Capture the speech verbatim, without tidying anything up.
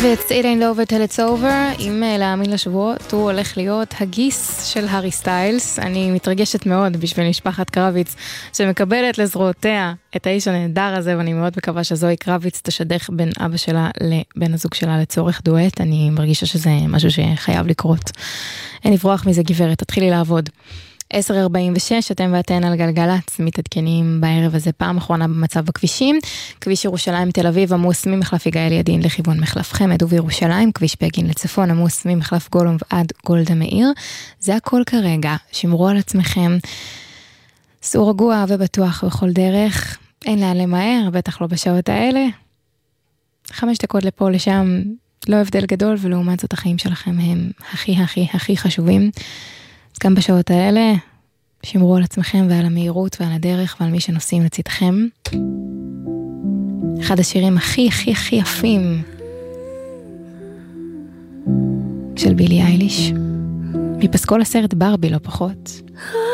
ו-It's It Ain't Over Till It's Over, אם להאמין לשבועות, הוא הולך להיות הגיס של הארי סטיילס. אני מתרגשת מאוד בשביל משפחת קרביץ, שמקבלת לזרועותיה את האיש הנהדר הזה, ואני מאוד מקווה שזוהי קרביץ תשדך בין אבא שלה לבן הזוג שלה לצורך דואט. אני מרגישה שזה משהו שחייב לקרות. אין לברוח מזה גברת, תתחילי לעבוד. עשר ארבעים ושש, אתם ואתן על גלגלץ, מתעדכנים בערב הזה פעם אחרונה במצב בכבישים. כביש ירושלים תל אביב עמוס ממחלף יגאל ידין לכיוון מחלף חמד, ובירושלים כביש בגין לצפון עמוס ממחלף גולום ועד גולדה מאיר. זה הכל כרגע, שמרו על עצמכם, סעו רגוע ובטוח בכל דרך, אין לאן למהר, בטח לא בשעות האלה. חמש דקות לפה לשם, לא הבדל גדול, ולעומת זאת החיים שלכם הם הכי הכי הכי חשובים. אז גם בשעות האלה, שמרו על עצמכם ועל המהירות ועל הדרך ועל מי שנוסעים לצדכם. אחד השירים הכי הכי הכי יפים של בילי אייליש, מפסקול הסרט ברבי לא פחות.